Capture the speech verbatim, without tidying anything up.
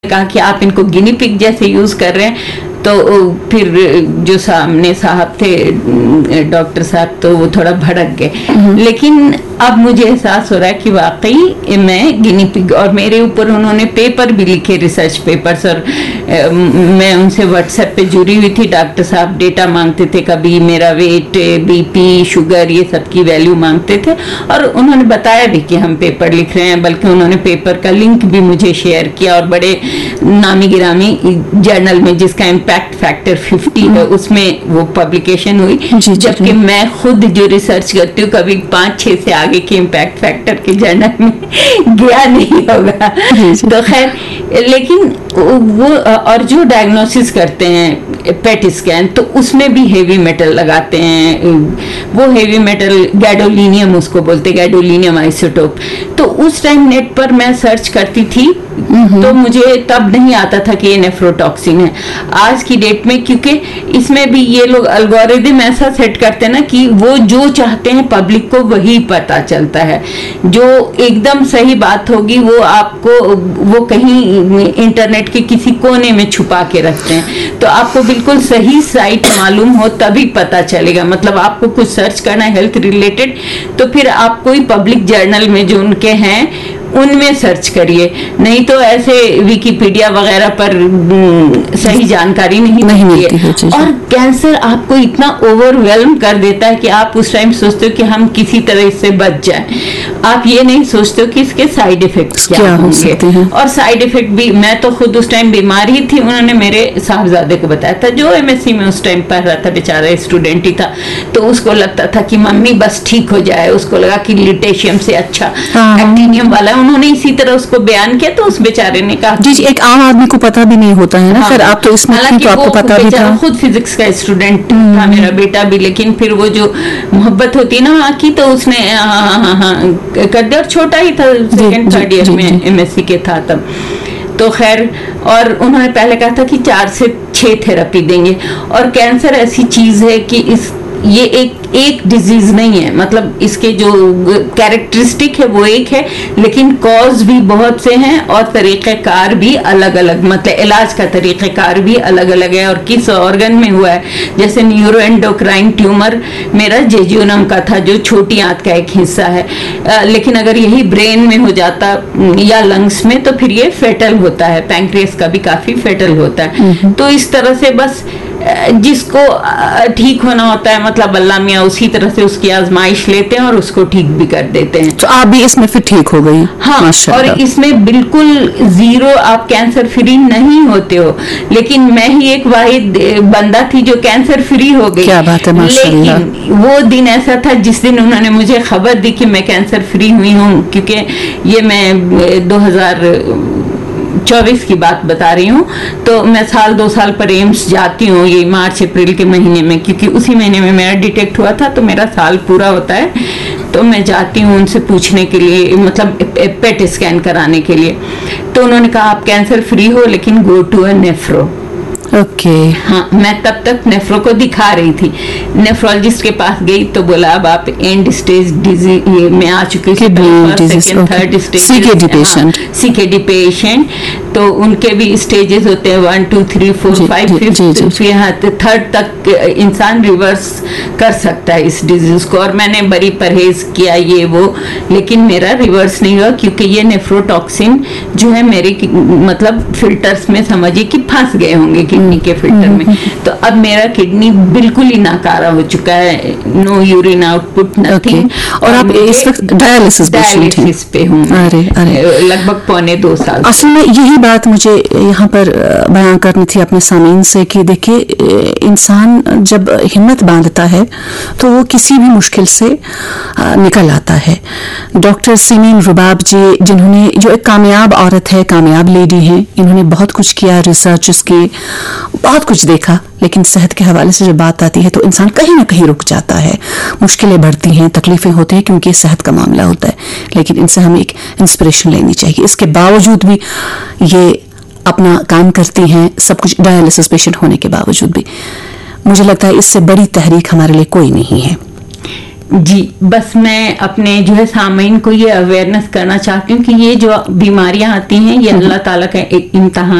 कहा कि आप इनको गिनी पिग जैसे यूज कर रहे हैं। तो फिर जो सामने साहब थे डॉक्टर साहब, तो वो थोड़ा भड़क गए। लेकिन अब मुझे एहसास हो रहा है कि वाकई मैं गिनी पिग, और मेरे ऊपर उन्होंने पेपर भी लिखे, रिसर्च पेपर्स, और मैं उनसे व्हाट्सएप पे जुड़ी हुई थी। डॉक्टर साहब डेटा मांगते थे, कभी मेरा वेट, बीपी, शुगर, ये सब की वैल्यू मांगते थे, और उन्होंने बताया भी कि हम पेपर लिख रहे हैं, बल्कि उन्होंने पेपर का लिंक भी मुझे शेयर किया, और बड़े नामी गिरामी जर्नल में जिसका इम्पैक्ट फैक्टर फिफ्टी है उसमें वो पब्लिकेशन हुई। जबकि मैं खुद जो रिसर्च करती हूँ कभी पाँच छः से आगे के इम्पैक्ट फैक्टर के जर्नल में गया नहीं होगा। तो खैर, लेकिन वो, और जो डायग्नोसिस करते हैं पेट स्कैन, तो उसमें भी हेवी मेटल लगाते हैं। वो हेवी मेटल गैडोलिनियम उसको बोलते, गैडोलिनियम आइसोटोप। तो उस टाइम नेट पर मैं सर्च करती थी, तो मुझे तब नहीं आता था कि ये नेफ्रोटॉक्सिन है। आज की डेट में, क्योंकि इसमें भी ये लोग एल्गोरिदम ऐसा सेट करते हैं ना कि वो जो चाहते हैं पब्लिक को वही पता चलता है। जो एकदम सही बात होगी वो आपको, वो कहीं इंटरनेट के किसी कोने में छुपा के रखते हैं। तो आपको बिल्कुल सही साइट मालूम हो तभी पता चलेगा। मतलब आपको कुछ सर्च करना है हेल्थ रिलेटेड, तो फिर आप कोई पब्लिक जर्नल में जो उनके हैं उनमें सर्च करिए, नहीं तो ऐसे विकिपीडिया वगैरह पर सही जानकारी नहीं, नहीं मिलती है। और कैंसर आपको इतना ओवरवेल्म कर देता है कि आप उस टाइम सोचते हो कि हम किसी तरह इससे बच जाएं। आप ये नहीं सोचते हो कि इसके साइड इफेक्ट्स क्या, क्या होंगे। और साइड इफेक्ट भी, मैं तो खुद उस टाइम बीमार ही थी, उन्होंने मेरे साहबजादे को बताया था जो एमएससी में उस टाइम पढ़ रहा था, बेचारा स्टूडेंट ही था। तो उसको लगता था कि मम्मी बस ठीक हो जाए, उसको लगा कि लिटेशियम से अच्छा एक्टिनियम वाला, उन्होंने इसी तरह उसको बयान किया। तो उस बेचारे ने कहा, जी जी, एक आम आदमी को पता भी नहीं होता है ना। फिर आप तो इसमें थी, तो आपको पता भी था। खुद फिजिक्स का स्टूडेंट था मेरा बेटा भी, लेकिन फिर वो जो मोहब्बत होती है ना वहाँ की, तो उसने हाँ हाँ हाँ कर दिया। और छोटा ही था, सेकेंड थर्ड ईयर में एमएससी के था तब। तो खैर, और उन्होंने पहले कहा था कि चार से छह थेरेपी देंगे। और कैंसर ऐसी चीज है कि इस ये एक एक डिजीज नहीं है, मतलब इसके जो कैरेक्टरिस्टिक है वो एक है, लेकिन कॉज भी बहुत से हैं और तरीक़ेकार भी अलग अलग, मतलब इलाज का तरीक़ेकार भी अलग अलग है। और किस ऑर्गन में हुआ है, जैसे न्यूरोएंडोक्राइन ट्यूमर मेरा जेजुनम का था, जो छोटी आंत का एक हिस्सा है। आ, लेकिन अगर यही ब्रेन में हो जाता या लंग्स में, तो फिर ये फेटल होता है। पैंक्रियास का भी काफी फेटल होता है। तो इस तरह से बस जिसको ठीक होना होता है, मतलब अल्लाह मियाँ उसी तरह से उसकी आजमाइश लेते हैं और उसको ठीक भी कर देते हैं। तो आप भी इसमें फिर ठीक हो गई? हाँ, और इसमें बिल्कुल जीरो आप कैंसर फ्री नहीं होते हो, लेकिन मैं ही एक वाहिद बंदा थी जो कैंसर फ्री हो गई। क्या बात है, माशाअल्लाह। लेकिन वो दिन ऐसा था जिस दिन उन्होंने मुझे खबर दी कि मैं कैंसर फ्री हुई हूँ, क्योंकि ये मैं दो हजार चौबीस की बात बता रही हूँ। तो मैं साल दो साल पर एम्स जाती हूँ, ये मार्च अप्रैल के महीने में, क्योंकि उसी महीने में मेरा डिटेक्ट हुआ था, तो मेरा साल पूरा होता है। तो मैं जाती हूँ उनसे पूछने के लिए, मतलब पेट स्कैन कराने के लिए। तो उन्होंने कहा आप कैंसर फ्री हो, लेकिन go to a nephro. Okay okay. हाँ, मैं तब तक नेफ्रो को दिखा रही थी। नेफ्रोलॉजिस्ट के पास गई तो बोला अब आप एंड स्टेज डिजीज में आ चुके, second third stage, CKD patient CKD patient. तो उनके भी स्टेजेस होते हैं, one two three four five fifth, यहाँ थर्ड तक इंसान रिवर्स कर सकता है इस डिजीज को। और मैंने बड़ी परहेज किया ये वो, लेकिन मेरा रिवर्स नहीं हुआ, क्योंकि ये नेफ्रोटॉक्सिन जो है मेरे मतलब फिल्टर्स में समझिए कि फंस गए होंगे किडनी के फिल्टर में। तो अब मेरा किडनी बिल्कुल ही नाकारा हो चुका है, नो यूरिन आउटपुट, नथिंग। और आप इस वक्त डायलिसिस डायलिसिस पे हूँ, अरे अरे लगभग पौने दो साल। असल में यही बात मुझे यहाँ पर बयान करनी थी अपने सामीन से कि देखिए, इंसान जब हिम्मत बांधता है तो वो किसी भी मुश्किल से निकल आता है। डॉक्टर सिमीन रुबाब जी, जिन्होंने, जो एक कामयाब औरत है, कामयाब लेडी हैं, इन्होंने बहुत कुछ किया, रिसर्च की, बहुत कुछ देखा, लेकिन सेहत के हवाले से जब बात आती है तो इंसान कहीं ना कहीं रुक जाता है। मुश्किलें बढ़ती हैं, तकलीफें होती हैं, क्योंकि सेहत का मामला होता है। लेकिन इनसे हमें एक इंस्पिरेशन लेनी चाहिए। इसके बावजूद भी ये अपना काम करती हैं, सब कुछ डायलिसिस पेशेंट होने के बावजूद भी। मुझे लगता है इससे बड़ी तहरीक हमारे लिए कोई नहीं है। जी, बस मैं अपने जो है सामीन को ये अवेयरनेस करना चाहती हूँ कि ये जो बीमारियां आती हैं ये अल्लाह ताला का एक इम्तिहान